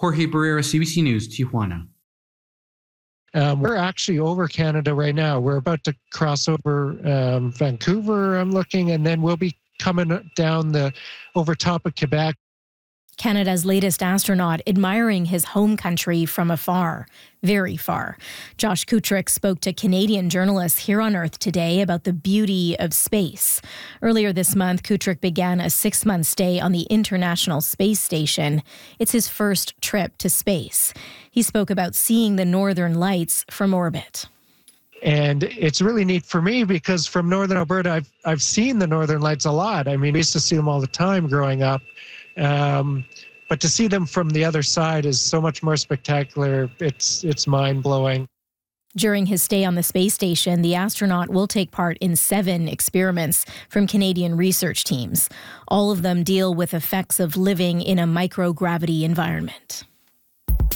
Jorge Barrera, CBC News, Tijuana. We're actually over Canada right now. We're about to cross over Vancouver, I'm looking, and then we'll be coming down over top of Quebec. Canada's latest astronaut admiring his home country from afar, very far. Josh Kutrick spoke to Canadian journalists here on Earth today about the beauty of space. Earlier this month, Kutrick began a 6-month stay on the International Space Station. It's his first trip to space. He spoke about seeing the Northern Lights from orbit. And it's really neat for me because from Northern Alberta, I've seen the Northern Lights a lot. I mean, we used to see them all the time growing up. But to see them from the other side is so much more spectacular. It's mind-blowing. During his stay on the space station, the astronaut will take part in 7 experiments from Canadian research teams. All of them deal with effects of living in a microgravity environment.